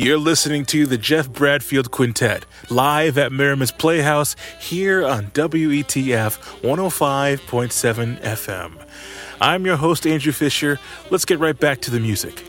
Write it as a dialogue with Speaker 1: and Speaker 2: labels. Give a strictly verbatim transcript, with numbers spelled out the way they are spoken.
Speaker 1: You're listening to the Jeff Bradfield Quintet, live at Merriman's Playhouse, here on W E T F one oh five point seven F M. I'm your host, Andrew Fisher. Let's get right back to the music.